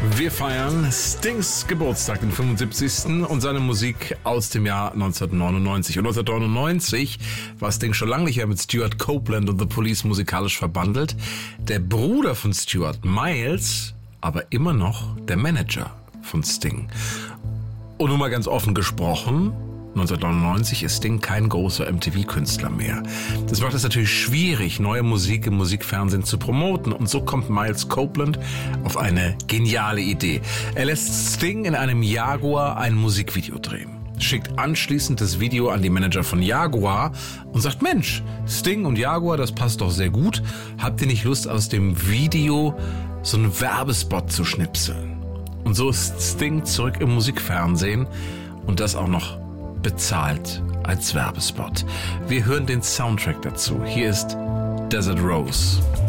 Wir feiern Stings Geburtstag, den 75. und seine Musik aus dem Jahr 1999. Und 1999 war Sting schon lange nicht mehr mit Stewart Copeland und The Police musikalisch verbandelt. Der Bruder von Stewart, Miles, aber immer noch der Manager von Sting. Und nun mal ganz offen gesprochen, 1999 ist Sting kein großer MTV-Künstler mehr. Das macht es natürlich schwierig, neue Musik im Musikfernsehen zu promoten. Und so kommt Miles Copeland auf eine geniale Idee. Er lässt Sting in einem Jaguar ein Musikvideo drehen. Schickt anschließend das Video an die Manager von Jaguar und sagt, Mensch, Sting und Jaguar, das passt doch sehr gut. Habt ihr nicht Lust, aus dem Video so einen Werbespot zu schnipseln? Und so ist Sting zurück im Musikfernsehen und das auch noch bezahlt als Werbespot. Wir hören den Soundtrack dazu. Hier ist Desert Rose.